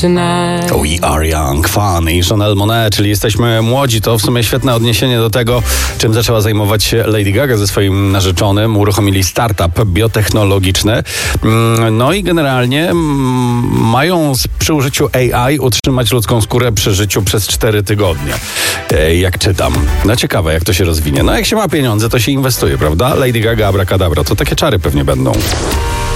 tonight. We are young, fun i Chanel Monáe, czyli jesteśmy młodzi. To w sumie świetne odniesienie do tego, czym zaczęła zajmować się Lady Gaga ze swoim narzeczonym. Uruchomili startup biotechnologiczny. No i generalnie mają przy użyciu AI utrzymać ludzką skórę przy życiu przez 4 tygodnie. Jak czytam. No ciekawe, jak to się rozwinie. No jak się ma pieniądze, to się inwestuje, prawda? Lady Gaga, abracadabra. To takie czary pewnie będą.